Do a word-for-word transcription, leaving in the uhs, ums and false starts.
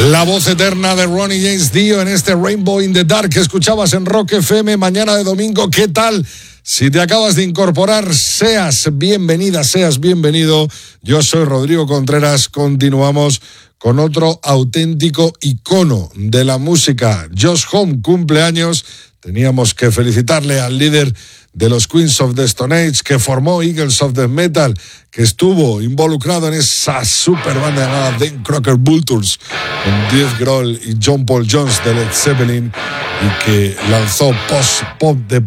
La voz eterna de Ronnie James Dio en este Rainbow in the Dark que escuchabas en Rock F M mañana de domingo. ¿Qué tal? Si te acabas de incorporar, seas bienvenida, seas bienvenido. Yo soy Rodrigo Contreras. Continuamos con otro auténtico icono de la música. Josh Homme cumple años. Teníamos que felicitarle al líder de los Queens of the Stone Age, que formó Eagles of the Metal, que estuvo involucrado en esa super banda llamada The Crocker Vultures, con Dave Grohl y John Paul Jones de Led Zeppelin, y que lanzó post-pop de